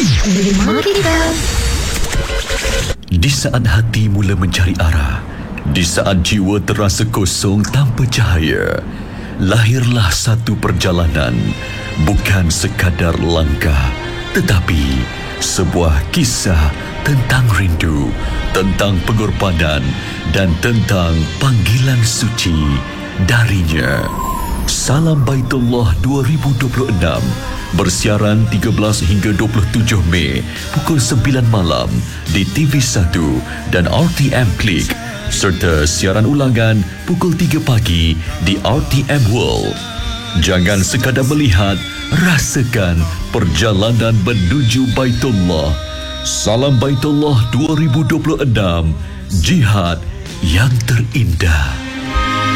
Dengar kita. Di saat hati mula mencari arah, di saat jiwa terasa kosong tanpa cahaya, lahirlah satu perjalanan, bukan sekadar langkah, tetapi sebuah kisah tentang rindu, tentang pengorbanan dan tentang panggilan suci darinya. Salam Baitullah 2026 bersiaran 13 hingga 27 Mei pukul 9 malam di TV1 dan RTM Klik, serta siaran ulangan pukul 3 pagi di RTM World. Jangan sekadar melihat, rasakan perjalanan menuju Baitullah. Salam Baitullah 2026, jihad yang terindah.